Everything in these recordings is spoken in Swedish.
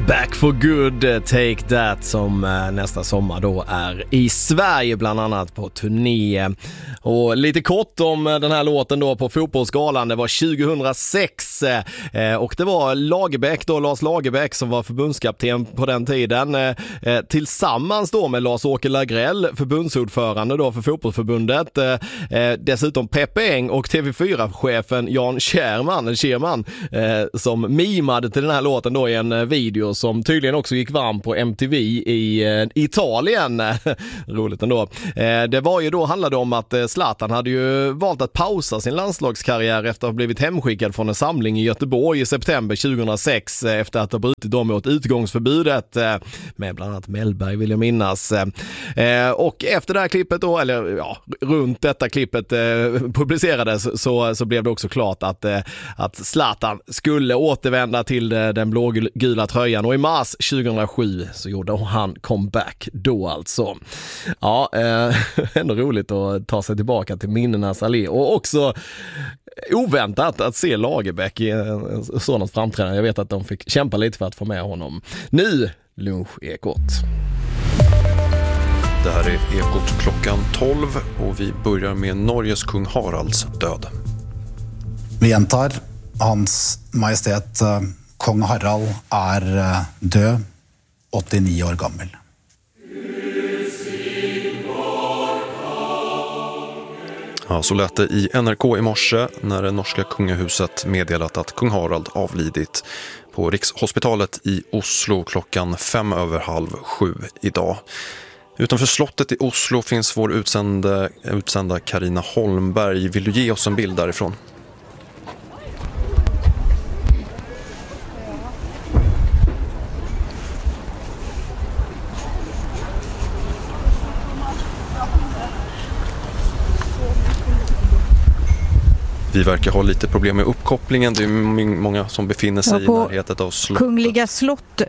Back for good, Take That, som nästa sommar då är i Sverige bland annat på turné. Och lite kort om den här låten då på Fotbollsgalan, det var 2006 och det var Lagerbäck då, Lars Lagerbäck, som var förbundskapten på den tiden, tillsammans då med Lars-Åke Lagrell, förbundsordförande då för fotbollsförbundet, dessutom Peppe Eng och TV4-chefen Jan Scherman som mimade till den här låten då i en video som tydligen också gick varm på MTV i Italien. Roligt ändå. Det var ju då, handlade om att Zlatan hade ju valt att pausa sin landslagskarriär efter att ha blivit hemskickad från en samling i Göteborg i september 2006 efter att ha brutit dem mot utgångsförbudet med bland annat Mellberg, vill jag minnas. Och efter det här klippet då, eller ja, runt detta klippet publicerades så blev det också klart att Zlatan skulle återvända till den blågula tröjan, och i mars 2007 så gjorde han comeback då alltså. Ja, ändå roligt att ta sig tillbaka till minnenas allé, och också oväntat att se Lagerbäck i en sådant framträdande. Jag vet att de fick kämpa lite för att få med honom. Nu lunchekot. Det här är Ekot klockan 12 och vi börjar med Norges kung Haralds död. Vi gjentar, hans majestät kung Harald är död, 89 år gammal. Ja, så lät det i NRK i morse när det norska kungahuset meddelat att kung Harald avlidit på Rikshospitalet i Oslo klockan 7:05 idag. Utanför slottet i Oslo finns vår utsända Carina Holmberg. Vill du ge oss en bild därifrån? Vi verkar ha lite problem med uppkopplingen. Det är många som befinner sig i närheten av slottet. Kungliga slottet.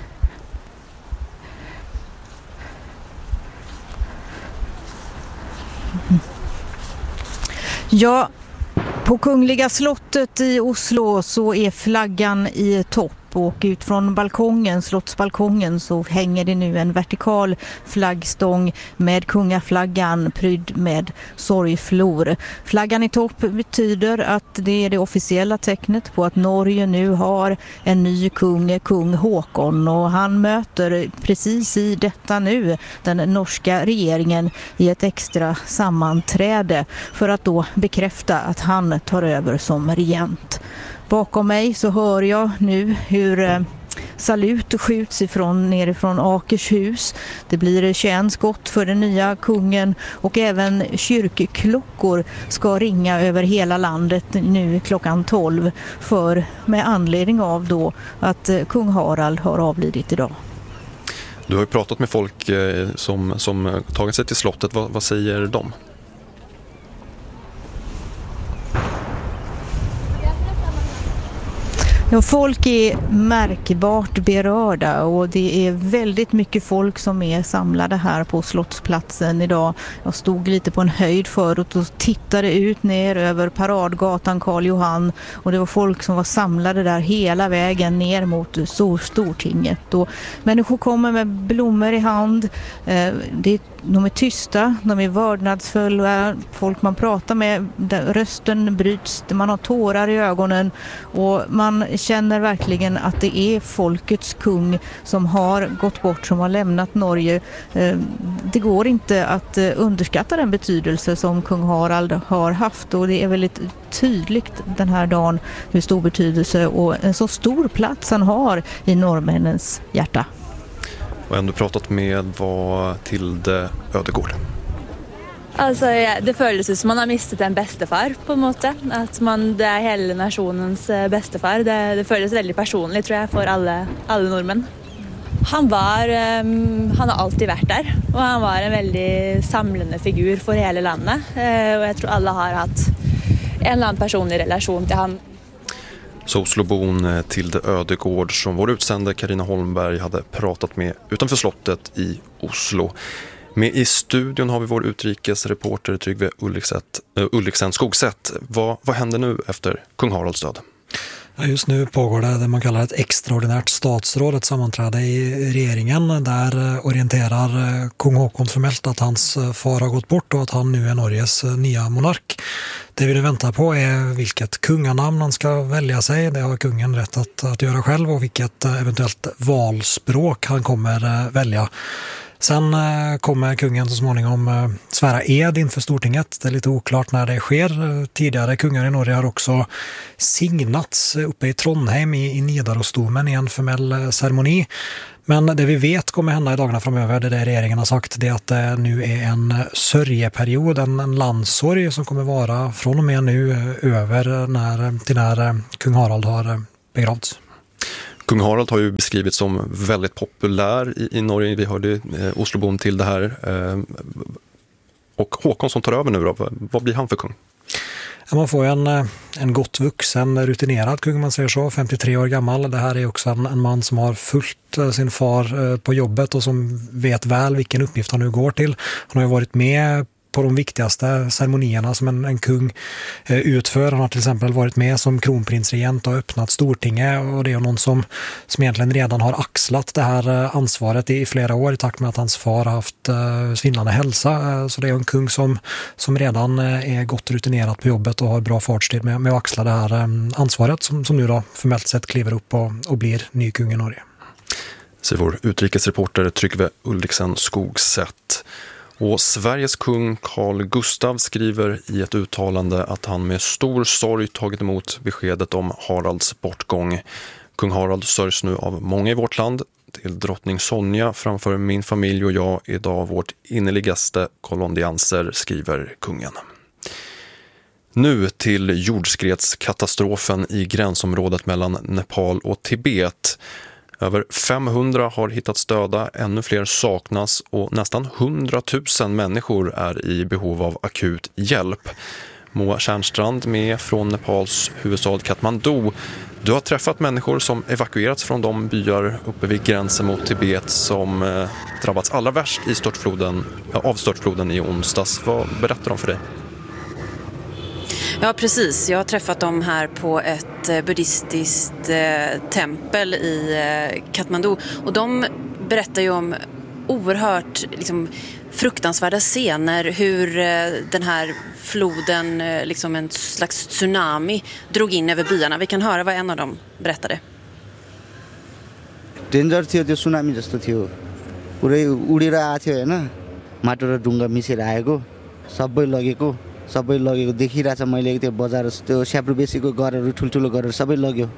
Ja, på Kungliga slottet i Oslo så är flaggan i topp. Och ut från balkongen, slottsbalkongen, så hänger det nu en vertikal flaggstång med kungaflaggan prydd med sorgflor. Flaggan i topp betyder att det är det officiella tecknet på att Norge nu har en ny kung Håkon, och han möter precis i detta nu den norska regeringen i ett extra sammanträde för att då bekräfta att han tar över som regent. Bakom mig så hör jag nu hur salut skjuts nerifrån Akershus. Det blir 21 skott för den nya kungen, och även kyrkklockor ska ringa över hela landet nu klockan 12 med anledning av då att kung Harald har avlidit idag. Du har ju pratat med folk som tagit sig till slottet. Vad säger de? Ja, folk är märkbart berörda, och det är väldigt mycket folk som är samlade här på Slottsplatsen idag. Jag stod lite på en höjd förut och tittade ut ner över Paradgatan Karl Johan, och det var folk som var samlade där hela vägen ner mot Stortinget. Och människor kommer med blommor i hand. De är tysta, de är vördnadsfulla. Folk man pratar med, rösten bryts, man har tårar i ögonen, och man känner verkligen att det är folkets kung som har gått bort, som har lämnat Norge. Det går inte att underskatta den betydelse som kung Harald har haft, och det är väldigt tydligt den här dagen hur stor betydelse och en så stor plats han har i norrmännens hjärta. Och ändå pratat med Tilde Ødegaard. Altså, det føles ut som man har mistet en bestefar på en måte. At det er hele nasjonens bestefar. Det føles veldig personlig, tror jeg, for alle nordmenn. Han har alltid vært der, og han var en veldig samlende figur for hele landet. Og jeg tror alle har hatt en eller annen personlig relasjon til han. Så Oslobon Tilde Ødegaard som vår utsända Carina Holmberg hade pratat med utanför slottet i Oslo. Med i studion har vi vår utrikesreporter Tryggve Ulriksen Skogsätt. Vad händer nu efter kung Haralds död? Just nu pågår det man kallar ett extraordinärt statsråd, ett sammanträde i regeringen. Där orienterar kung Håkon formellt att hans far har gått bort och att han nu är Norges nya monark. Det vi nu väntar på är vilket kunganamn han ska välja sig. Det har kungen rätt att göra själv, och vilket eventuellt valspråk han kommer välja. Sen kommer kungen så småningom svära ed inför Stortinget. Det är lite oklart när det sker. Tidigare kungar i Norge har också signats uppe i Trondheim i Nidarosdomen i en formell ceremoni. Men det vi vet kommer hända i dagarna framöver, det regeringen har sagt, det är att det nu är en sörjeperiod, en landssorg som kommer vara från och med nu över till när kung Harald har begravts. Kung Harald har ju beskrivits som väldigt populär i Norge. Vi hörde Oslobon till det här. Och Håkon som tar över nu då, vad blir han för kung? Man får en gott vuxen, rutinerad kung, man säger så, 53 år gammal. Det här är också en man som har följt sin far på jobbet och som vet väl vilken uppgift han nu går till. Han har ju varit med på de viktigaste ceremonierna som en kung utför. Han har till exempel varit med som kronprinsregent och öppnat Stortinget, och det är någon som egentligen redan har axlat det här ansvaret i flera år i takt med att hans far har haft svindlande hälsa. Så det är en kung som redan är gott rutinerat på jobbet och har bra fartstid med att axla det här ansvaret som nu då formellt sett kliver upp och blir ny kung i Norge. Så vår utrikesreporter Tryggve Ulriksen Skogsätt. Och Sveriges kung Carl Gustaf skriver i ett uttalande att han med stor sorg tagit emot beskedet om Haralds bortgång. Kung Harald sörjs nu av många i vårt land. Till drottning Sonja framför min familj och jag idag vårt innerligaste kondolenser, skriver kungen. Nu till jordskredskatastrofen i gränsområdet mellan Nepal och Tibet. Över 500 har hittats döda, ännu fler saknas och nästan 100 000 människor är i behov av akut hjälp. Moa Tjärnstrand med från Nepals huvudstad Kathmandu. Du har träffat människor som evakuerats från de byar uppe vid gränsen mot Tibet som drabbats allra värst av störtfloden i onsdags. Vad berättar de för dig? Ja, precis. Jag har träffat dem här på ett buddhistiskt tempel i Kathmandu. Och de berättar ju om oerhört fruktansvärda scener. Hur den här floden, en slags tsunami, drog in över byarna. Vi kan höra vad en av dem berättade. Danger थियो त्यो सुनामी जस्तो थियो पुरै उडेर आथ्यो हैन माटो र ढुङ्गा मिसेर आएको सबै लगेको देखिरहेछ मैले त्यो बजार त्यो स्याप्रो बेसीको घरहरू ठुलठुलो घरहरू सबै लग्यो.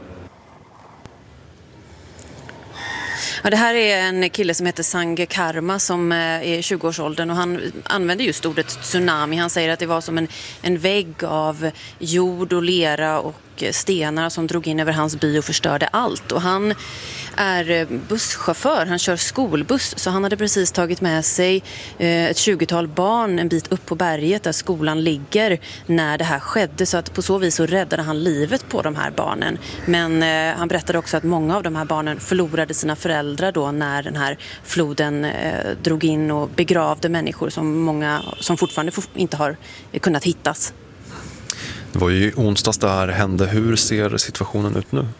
Ja, det här är en kille som heter Sange Karma som är i 20-årsåldern och han använder just ordet tsunami. Han säger att det var som en vägg av jord och lera och stenar som drog in över hans by och förstörde allt. Och han är busschaufför, han kör skolbuss, så han hade precis tagit med sig ett 20-tal barn en bit upp på berget där skolan ligger när det här skedde, så att på så vis så räddade han livet på de här barnen. Men han berättade också att många av de här barnen förlorade sina föräldrar då när den här floden drog in och begravde människor som fortfarande inte har kunnat hittas. Det var ju onsdags det här hände. Hur ser situationen ut nu?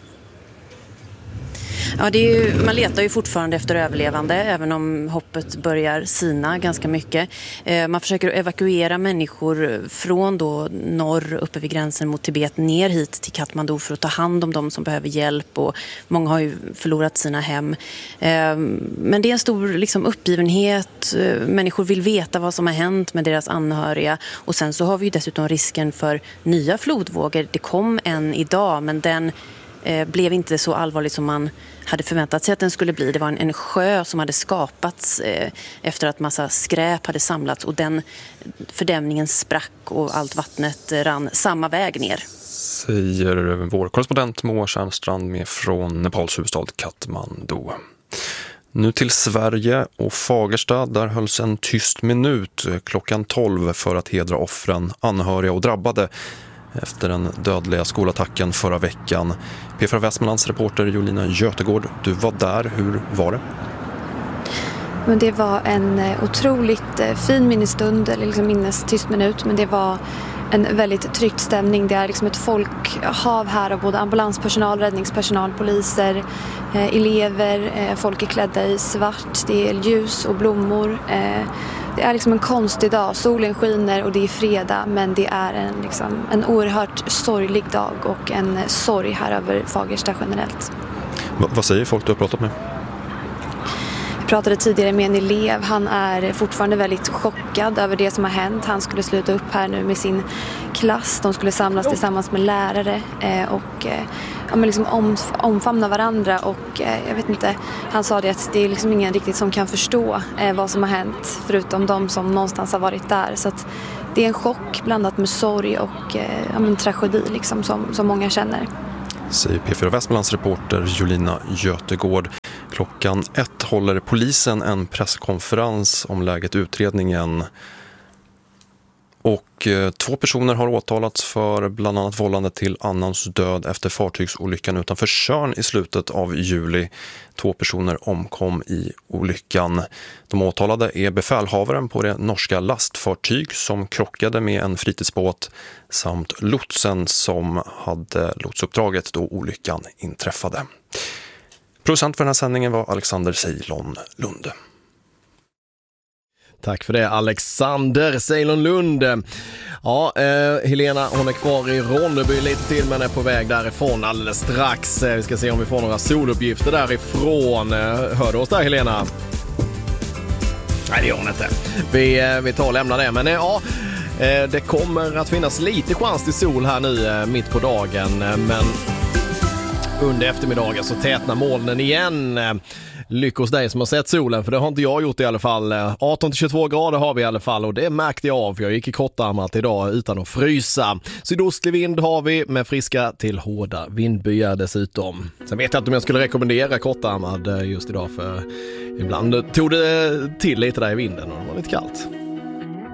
Ja, man letar ju fortfarande efter överlevande, även om hoppet börjar sina ganska mycket. Man försöker evakuera människor från då norr uppe vid gränsen mot Tibet ner hit till Kathmandu för att ta hand om de som behöver hjälp, och många har ju förlorat sina hem. Men det är en stor uppgivenhet. Människor vill veta vad som har hänt med deras anhöriga, och sen så har vi ju dessutom risken för nya flodvågor. Det kom en idag, men den blev inte så allvarligt som man hade förväntat sig att den skulle bli. Det var en sjö som hade skapats efter att massa skräp hade samlats, och den fördämningen sprack och allt vattnet rann samma väg ner. Säger vår korrespondent Moa Tjärnstrand med från Nepals huvudstad Kathmandu. Nu till Sverige och Fagersta, där hölls en tyst minut klockan 12 för att hedra offren, anhöriga och drabbade efter den dödliga skolattacken förra veckan. P4 Västmanlands reporter Jolina Götegård, du var där. Hur var det? Men det var en otroligt fin minnesstund, eller minnestyst minut, men det var en väldigt tryckt stämning. Det är liksom ett folkhav här av både ambulanspersonal, räddningspersonal, poliser, elever, folk är klädda i svart, det är ljus och blommor. Det är liksom en konstig dag, solen skiner och det är fredag, men det är en oerhört sorglig dag och en sorg här över Fagersta generellt. Vad säger folk du har pratat med? Jag pratade tidigare med en elev. Han är fortfarande väldigt chockad över det som har hänt. Han skulle sluta upp här nu med sin klass. De skulle samlas tillsammans med lärare och omfamna varandra. Och jag vet inte, han sa det att det är liksom ingen riktigt som kan förstå vad som har hänt förutom de som någonstans har varit där. Så att det är en chock blandat med sorg och en tragedi liksom, som många känner. Säger P4 Västmanlands reporter Julina Götegård. 1:00 håller polisen en presskonferens om läget i utredningen. Och 2 personer har åtalats för bland annat vållande till annans död efter fartygsolyckan utanför Tjörn i slutet av juli. 2 personer omkom i olyckan. De åtalade är befälhavaren på det norska lastfartyg som krockade med en fritidsbåt samt lotsen som hade lotsuppdraget då olyckan inträffade. Producent för den här sändningen var Alexander Ceylon Lund. Tack för det, Alexander Ceylon Lund. Ja, Helena, hon är kvar i Ronneby lite till men är på väg därifrån alldeles strax. Vi ska se om vi får några soluppgifter därifrån. Hör du oss där, Helena? Nej, det gör hon inte. Vi tar och lämnar det. Men ja, det kommer att finnas lite chans till sol här nu mitt på dagen. Men under eftermiddagen så tätnar molnen igen. Lyckos dig som har sett solen, för det har inte jag gjort i alla fall. 18-22 grader har vi i alla fall och det märkte jag av. Jag gick i kortärmat idag utan att frysa. Sydostlig vind har vi med friska till hårda vindbyar dessutom. Sen vet jag inte om jag skulle rekommendera kortärmad just idag, för ibland tog det till lite där i vinden och det var lite kallt.